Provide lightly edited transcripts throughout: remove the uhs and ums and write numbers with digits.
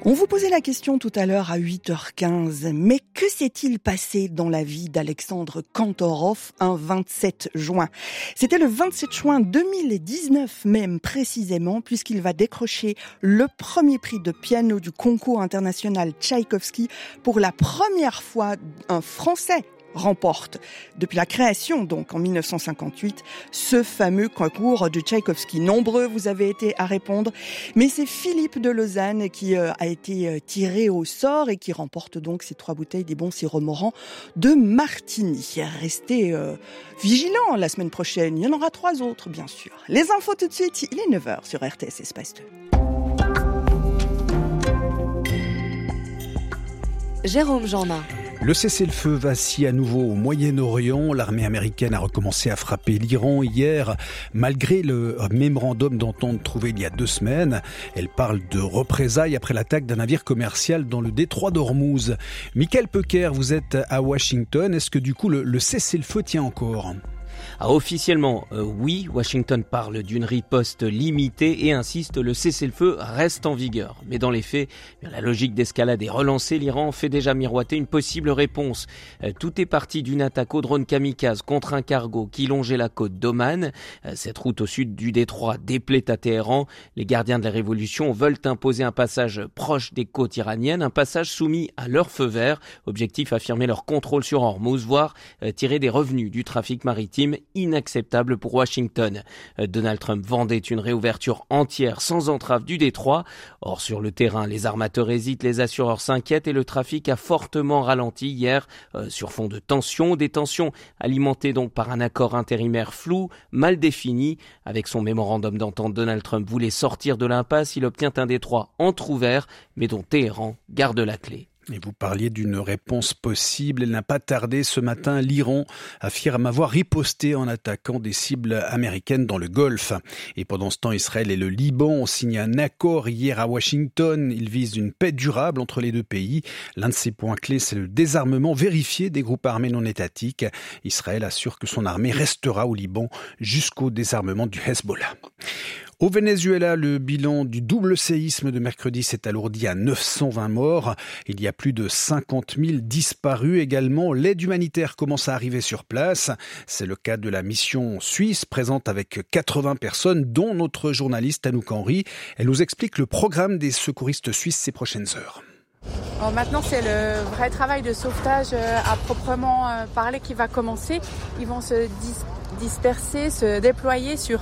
On vous posait la question tout à l'heure à 8h15, mais que s'est-il passé dans la vie d'Alexandre Kantorov un 27 juin ? C'était le 27 juin 2019 même précisément, puisqu'il va décrocher le premier prix de piano du concours international Tchaïkovski. Pour la première fois, un Français remporte, depuis la création donc en 1958, ce fameux concours de Tchaïkovski. Nombreux vous avez été à répondre, mais c'est Philippe de Lausanne qui a été tiré au sort et qui remporte donc ces 3 bouteilles des bons sirop Morand de Martini. Restez vigilants la semaine prochaine, il y en aura 3 autres bien sûr. Les infos tout de suite, il est 9h sur RTS Espace 2. Jérôme Jeannin. Le cessez-le-feu vacille à nouveau au Moyen-Orient. L'armée américaine a recommencé à frapper l'Iran hier, malgré le mémorandum d'entente trouvé il y a 2 semaines. Elle parle de représailles après l'attaque d'un navire commercial dans le détroit d'Ormuz. Michael Pecker, vous êtes à Washington. Est-ce que du coup le cessez-le-feu tient encore ? Officiellement, oui, Washington parle d'une riposte limitée et insiste, le cessez-le-feu reste en vigueur. Mais dans les faits, la logique d'escalade est relancée. L'Iran fait déjà miroiter une possible réponse. Tout est parti d'une attaque au drone kamikaze contre un cargo qui longeait la côte d'Oman. Cette route au sud du détroit déplaît à Téhéran. Les gardiens de la révolution veulent imposer un passage proche des côtes iraniennes, un passage soumis à leur feu vert. Objectif, affirmer leur contrôle sur Hormuz, voire tirer des revenus du trafic maritime, inacceptable pour Washington. Donald Trump vendait une réouverture entière sans entrave du détroit. Or, sur le terrain, les armateurs hésitent, les assureurs s'inquiètent et le trafic a fortement ralenti hier sur fond de tensions. Des tensions alimentées donc par un accord intérimaire flou, mal défini. Avec son mémorandum d'entente, Donald Trump voulait sortir de l'impasse. Il obtient un détroit entrouvert, mais dont Téhéran garde la clé. Et vous parliez d'une réponse possible. Elle n'a pas tardé ce matin. L'Iran affirme avoir riposté en attaquant des cibles américaines dans le Golfe. Et pendant ce temps, Israël et le Liban ont signé un accord hier à Washington. Il vise une paix durable entre les 2 pays. L'un de ces points clés, c'est le désarmement vérifié des groupes armés non étatiques. Israël assure que son armée restera au Liban jusqu'au désarmement du Hezbollah. Au Venezuela, le bilan du double séisme de mercredi s'est alourdi à 920 morts. Il y a plus de 50 000 disparus également. L'aide humanitaire commence à arriver sur place. C'est le cas de la mission suisse, présente avec 80 personnes, dont notre journaliste Anouk Henry. Elle nous explique le programme des secouristes suisses ces prochaines heures. Alors maintenant, c'est le vrai travail de sauvetage à proprement parler qui va commencer. Ils vont se disperser, se déployer sur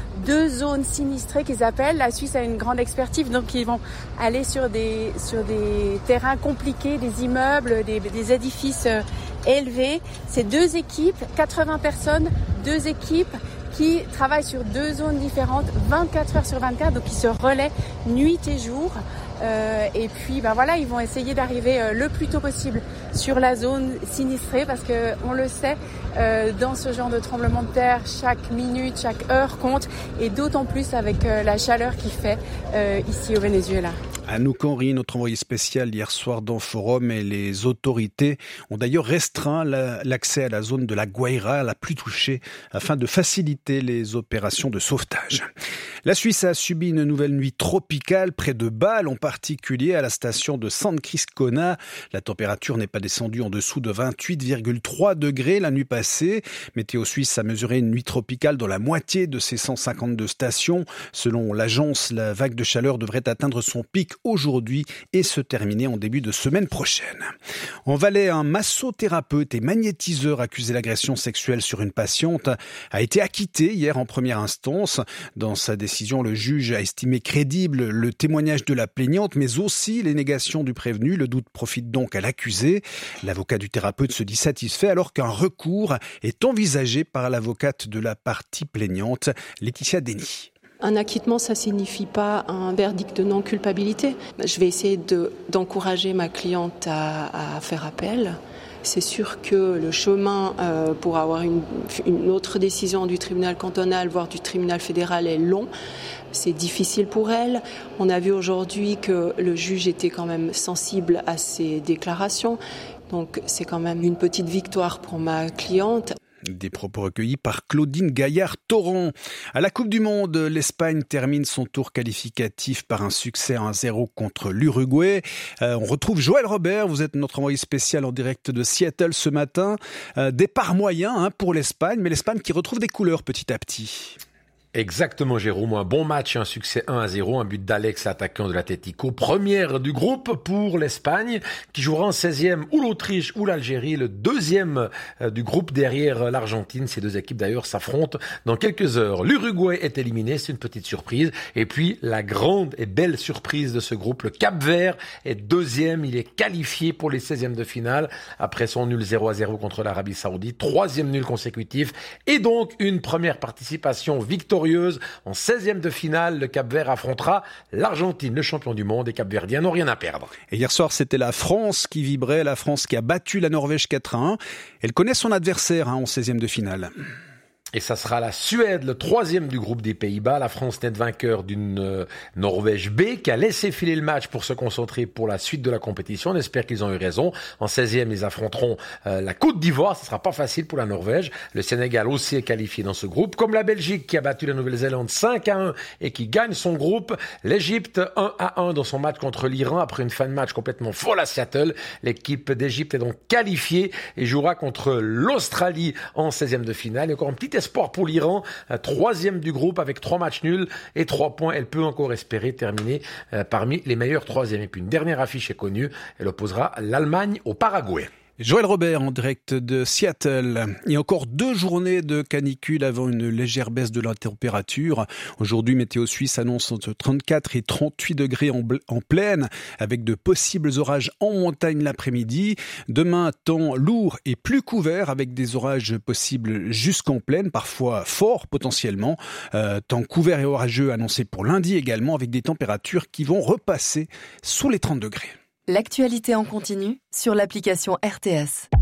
2 zones sinistrées qu'ils appellent. La Suisse a une grande expertise, donc ils vont aller sur des terrains compliqués, des immeubles, des édifices élevés. C'est 2 équipes, 80 personnes, 2 équipes qui travaillent sur 2 zones différentes, 24 heures sur 24, donc ils se relaient nuit et jour. Et puis voilà, ils vont essayer d'arriver le plus tôt possible sur la zone sinistrée parce que on le sait, dans ce genre de tremblement de terre, chaque minute, chaque heure compte, et d'autant plus avec la chaleur qu'il fait ici au Venezuela. Anouk Henry, notre envoyé spécial hier soir dans Forum, et les autorités ont d'ailleurs restreint l'accès à la zone de la Guaira, la plus touchée, afin de faciliter les opérations de sauvetage. La Suisse a subi une nouvelle nuit tropicale près de Bâle, en particulier à la station de San Criscona. La température n'est pas descendue en dessous de 28,3 degrés la nuit passée. Météo Suisse a mesuré une nuit tropicale dans la moitié de ses 152 stations. Selon l'agence, la vague de chaleur devrait atteindre son pic aujourd'hui et se terminer en début de semaine prochaine. En Valais, un massothérapeute et magnétiseur accusé d'agression sexuelle sur une patiente a été acquitté hier en première instance. Dans sa décision, le juge a estimé crédible le témoignage de la plaignante, mais aussi les négations du prévenu. Le doute profite donc à l'accusé. L'avocat du thérapeute se dit satisfait alors qu'un recours est envisagé par l'avocate de la partie plaignante, Laetitia Denis. Un acquittement, ça signifie pas un verdict de non-culpabilité. Je vais essayer d'encourager ma cliente à faire appel. C'est sûr que le chemin pour avoir une autre décision du tribunal cantonal, voire du tribunal fédéral, est long. C'est difficile pour elle. On a vu aujourd'hui que le juge était quand même sensible à ses déclarations. Donc c'est quand même une petite victoire pour ma cliente. Des propos recueillis par Claudine Gaillard-Torrent. À la Coupe du Monde, l'Espagne termine son tour qualificatif par un succès 1-0 contre l'Uruguay. On retrouve Joël Robert, vous êtes notre envoyé spécial en direct de Seattle ce matin. Départ moyen pour l'Espagne, mais l'Espagne qui retrouve des couleurs petit à petit. Exactement, Jérôme. Un bon match, un succès 1-0, un but d'Alex, l'attaquant de l'Atlético. Première du groupe pour l'Espagne, qui jouera en 16e ou l'Autriche ou l'Algérie, le deuxième du groupe derrière l'Argentine. Ces deux équipes d'ailleurs s'affrontent dans quelques heures. L'Uruguay est éliminé, c'est une petite surprise. Et puis, la grande et belle surprise de ce groupe, le Cap-Vert est deuxième. Il est qualifié pour les 16e de finale après son nul 0-0 contre l'Arabie Saoudite. Troisième nul consécutif. Et donc, une première participation victorieuse. En 16e de finale, le Cap-Vert affrontera l'Argentine, le champion du monde. Et Cap-Verdiens n'ont rien à perdre. Et hier soir, c'était la France qui vibrait, la France qui a battu la Norvège 4-1. Elle connaît son adversaire en 16e de finale. Et ça sera la Suède, le troisième du groupe des Pays-Bas. La France net vainqueur d'une Norvège B qui a laissé filer le match pour se concentrer pour la suite de la compétition. On espère qu'ils ont eu raison. En 16e, ils affronteront la Côte d'Ivoire. Ce sera pas facile pour la Norvège. Le Sénégal aussi est qualifié dans ce groupe. Comme la Belgique qui a battu la Nouvelle-Zélande 5-1 et qui gagne son groupe. L'Égypte 1-1 dans son match contre l'Iran après une fin de match complètement folle à Seattle. L'équipe d'Égypte est donc qualifiée et jouera contre l'Australie en 16e de finale. Et encore un petit espoir pour l'Iran, troisième du groupe avec 3 matchs nuls et 3 points. Elle peut encore espérer terminer parmi les meilleurs troisièmes. Et puis une dernière affiche est connue, elle opposera l'Allemagne au Paraguay. Joël Robert en direct de Seattle. Et encore 2 journées de canicule avant une légère baisse de la température. Aujourd'hui, Météo Suisse annonce entre 34 et 38 degrés en plaine, avec de possibles orages en montagne l'après-midi. Demain, temps lourd et plus couvert, avec des orages possibles jusqu'en plaine, parfois forts potentiellement. Temps couvert et orageux annoncé pour lundi également, avec des températures qui vont repasser sous les 30 degrés. L'actualité en continu sur l'application RTS.